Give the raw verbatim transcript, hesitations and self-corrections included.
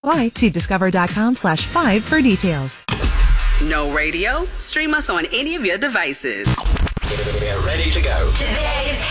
Apply to discover.com slash five for details. No radio? Stream us on any of your devices. We're ready to go. Today's